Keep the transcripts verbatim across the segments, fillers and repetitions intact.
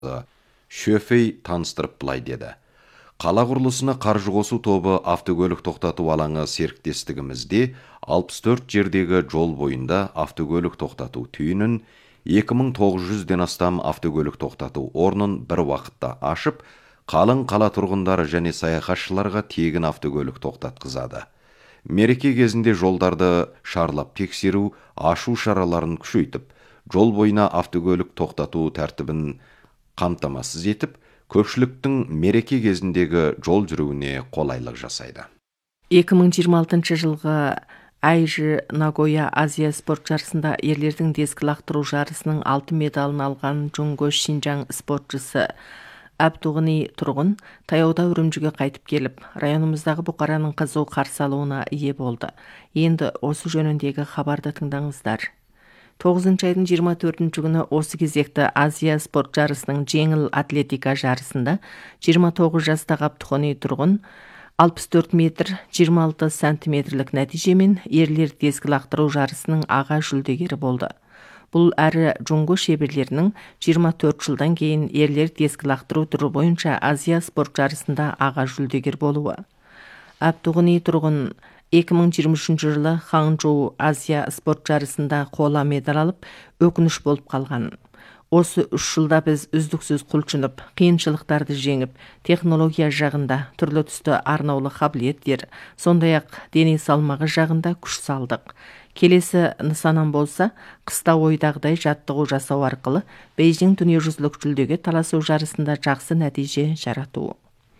Шөфей таныстырып былай деді. Қала құрылысына қаржы қосу тобы автокөлік тоқтату алаңы серіктестігімізде алпыс төрт жердегі жол бойында автокөлік тоқтату түйінін, екі мың тоғыз жүзден астам автокөлік тоқтату орнын бір уақытта ашып, қалың қала тұрғындары және саяхатшыларға тегін автокөлік тоқтатқызады. Мереке кезінде жолдарды шарлап тексеру, ашу шараларын күшейтіп, жол бойына автокөлік тоқтату тәртібін қамтамасыз етіп, көпшіліктің мереке кезіндегі жол жүруіне қолайлық жасайды. екі мың жиырма алтыншы жылғы Айжи Нагоя Азия спорт жарысында ерлердің дискі лақтыру жарысының алтын медалын алған Джунго Шинжаң спортшысы Абдуғани Тұрғын таяуда Үрімжіге қайтып келіп, районымыздағы бұқараның қызу қарсы алуына ие болды. Енді осы жөніндегі хабарды тыңдаңыздар. тоғызыншы айдың жиырма төртінші күні осы кезекті Азия спорт жарысының жеңіл атлетика жарысында жиырма тоғыз жастағы Абдуғани Тұрғын алпыс төрт метр жиырма алты сантиметрлік нәтижемен ерлер дискі лақтыру жарысының аға жүлдегері болды. Бұл әрі Джунго шеберлерінің жиырма төрт жылдан кейін ерлер дискі лақтыру түрі бойынша Азия спорт жарысында аға жүлдегер болуы. Абдуғани Тұрғын екі мың жиырма үшінші жылы Ханчжоу Азия спорт жарысында қола медаль алып, өкініш болып қалған. Осы үш жылда біз үздіксіз құлшынып, қиыншылықтарды жеңіп, технология жағында түрлі түсті арнаулы қабілеттер, сондай-ақ дене салмағы жағында күш салдық. Келесі нысанам болса, қыста ойдағыдай жаттығу жасау арқылы Бейжің дүниежүзілік жүлдеге таласу жарысында жақсы нәтиже жарату.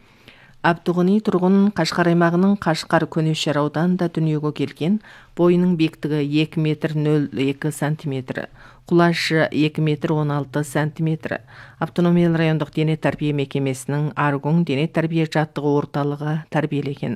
Абдуғани Тұрғын Қашқар аймағының Қашқар Көнешер ауданында дүниеге келген, бойының биіктігі екі метр нөл екі сантиметр, құлашы екі метр он алты сантиметр. Автономиялы райондық дене тәрбие мекемесінің Аргун дене тәрбие жаттығу орталығы тәрбиелеген.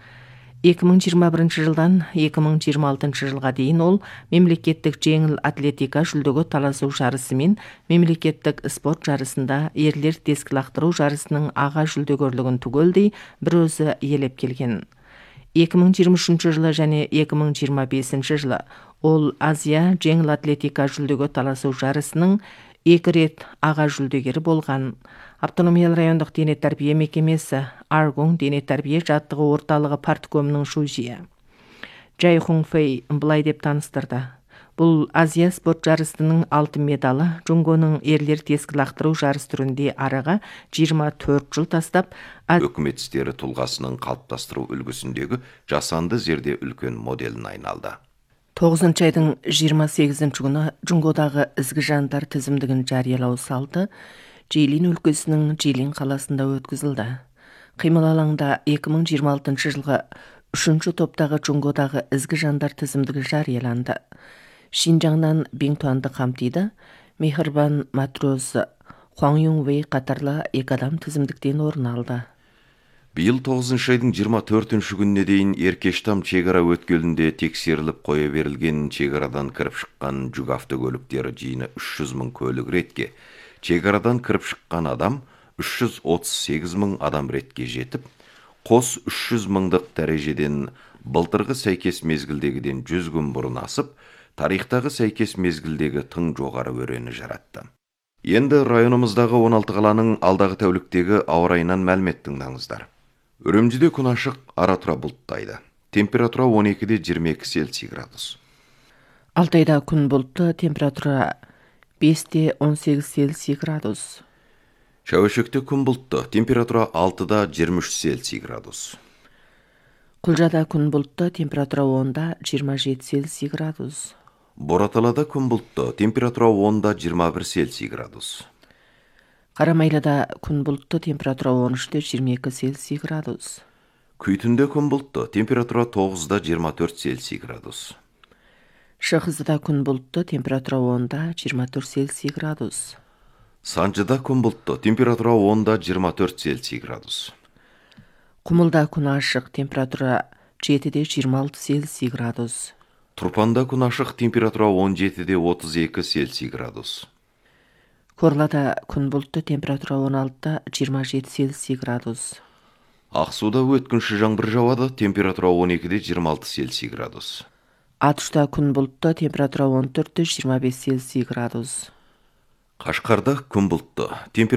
екі мың жиырма бірінші жылдан екі мың жиырма алтыншы жылға дейін ол мемлекеттік жеңіл атлетика жүлдеге таласу жарысы мен мемлекеттік спорт жарысында ерлер дискі лақтыру жарысының аға жүлдегерлігін түгелдей бір өзі иелеп келген. екі мың жиырма үшінші жылы және екі мың жиырма бесінші жылы ол Азия жеңіл атлетика жүлдеге таласу жарысының екі рет аға жүлдегері болған. Автономиялы райондық дене тәрбие мекемесі Аргун дене тәрбие жаттығу орталығы парткомының шужия Джай Хуңфэй былай деп таныстырды. Бұл Азия спорт жарысының алтын медалы Джунгоның ерлер дискі лақтыру жарыс түрінде араға жиырма төрт жыл тастап, өкімет істері тұлғасының қалыптастыру үлгісіндегі жасанды зерде үлкен моделін айналды. тоғызыншы айдың жиырма сегізінші күні Джунгодағы ізгі жандар тізімдігін жариялау салды Джейлин өлкесінің Джейлин қаласында өткізілді. Қимыл алаңда екі мың жиырма алтыншы жылғы үшінші топтағы Джунгодағы ізгі жандар тізімдігі жарияланды. Шинжаңнан Биңтуанды қамтиды, Мехрбан Матроз Хуаң Юңвей қатарлы екі адам тізімдіктен орын алды. Биыл тоғызыншы айдың жиырма төртінші күніне дейін Еркештам шекара өткелінде тексеріліп қоя берілген шекарадан кіріп шыққан жүк автокөліктері жиыны үш жүз мың көлік ретке, шекарадан кіріп шыққан адам үш жүз отыз сегіз мың адам ретке жетіп, қос үш жүз мыңдық дәрежеден былтырғы сәйкес мезгілдегіден жүз күн бұрын асып, тарихтағы сәйкес мезгілдегі тың жоғары өрені жаратты. Енді районымыздағы он алты қаланың алдағы тәуліктегі ауа райынан мәлімет тыңдаңыздар. Үрімжіде күн ашық, ара-тұра бұлттайды. Температура он екіде жиырма екі Цельсий градус. Алтайда күн бұлтты, температура бесте он сегіз Цельсий градус. Шәуешекте күн бұлтты, температура алтыда жиырма үш Цельсий градус. Құлжада күн бұлтты, температура онда жиырма жеті Цельсий градус. Бораталада күн бұлтты, температура онда жиырма бір Цельсий градус. Қарамайлада күн бұлтты, температура он үште жиырма екі Цельсий градус. Күйтінде күн бұлтты, температура тоғызда жиырма төрт Цельсий градус. Шығызда күн бұлтты, температура онда жиырма төрт Цельсий градус. Санжыда күн бұлтты, температура онда жиырма төрт Цельсий градус. Құмылда күн ашық, температура жетіде жиырма алты Цельсий градус. Тұрпанда күн ашық, температура он жетіде отыз екі Цельсий градус. Корлада күн бұлтты, температура он алтыда жиырма жеті Цельсий градус. Ақсуда өткінші жаңбыр жауады, температура он екіде жиырма алты Цельсий градус. Атышта күн бұлтты, температура он төртте жиырма бес Цельсий градус. Кашкарда күн бултту.